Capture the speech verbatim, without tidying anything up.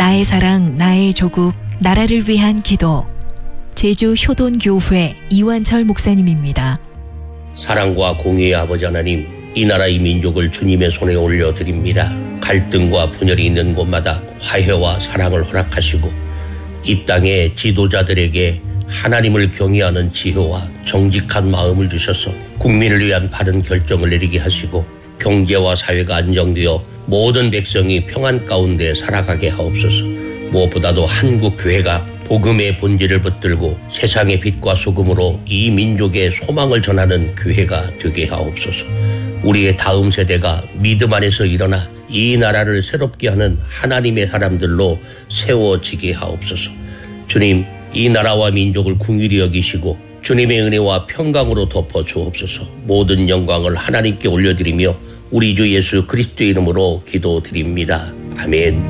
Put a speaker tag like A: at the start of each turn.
A: 나의 사랑, 나의 조국, 나라를 위한 기도. 제주 효돈교회 이완철 목사님입니다.
B: 사랑과 공의의 아버지 하나님, 이 나라 이 민족을 주님의 손에 올려드립니다. 갈등과 분열이 있는 곳마다 화해와 사랑을 허락하시고 이 땅의 지도자들에게 하나님을 경외하는 지혜와 정직한 마음을 주셔서 국민을 위한 바른 결정을 내리게 하시고 경제와 사회가 안정되어 모든 백성이 평안 가운데 살아가게 하옵소서. 무엇보다도 한국 교회가 복음의 본질을 붙들고 세상의 빛과 소금으로 이 민족의 소망을 전하는 교회가 되게 하옵소서. 우리의 다음 세대가 믿음 안에서 일어나 이 나라를 새롭게 하는 하나님의 사람들로 세워지게 하옵소서. 주님, 이 나라와 민족을 긍휼히 여기시고 주님의 은혜와 평강으로 덮어 주옵소서. 모든 영광을 하나님께 올려드리며 우리 주 예수 그리스도의 이름으로 기도드립니다. 아멘.